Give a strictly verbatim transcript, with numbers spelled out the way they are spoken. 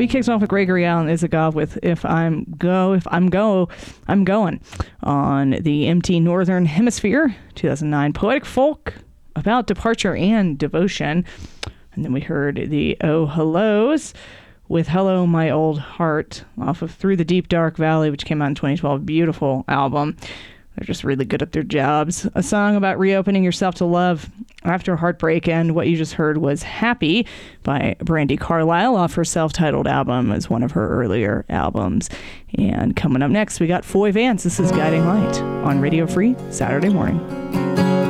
We kicked off with Gregory Alan Isakov with If I'm Go, If I'm Go, I'm Going on the M T Northern Hemisphere two thousand nine Poetic Folk about departure and devotion. And then we heard the Oh Hellos with Hello My Old Heart off of Through the Deep Dark Valley, which came out in twenty twelve. Beautiful album. They're just really good at their jobs. A song about reopening yourself to love after heartbreak, and what you just heard was Happy by Brandi Carlile off her self-titled album as one of her earlier albums. And coming up next, we got Foy Vance. This is Guiding Light on Radio Free Saturday Morning.